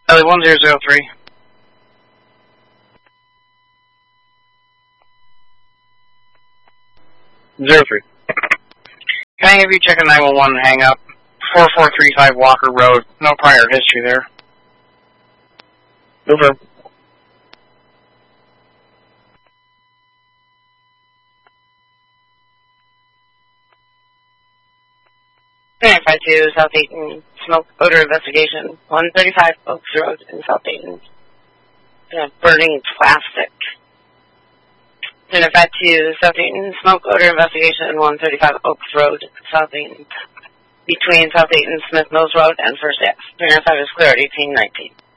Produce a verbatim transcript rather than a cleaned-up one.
Charlie one zero zero three. Zero three. Can I have you check a nine one one and hang up? four four three five Walker Road. No prior history there. Over. nine five two, South Dayton, smoke odor investigation, one thirty-five Oaks Road in South Dayton. Uh, burning plastic. nine five two, South Dayton, smoke odor investigation, one thirty-five Oaks Road, South Dayton. Between South Dayton, Smith Mills Road, and First Ave. three nine five is clear at eighteen nineteen.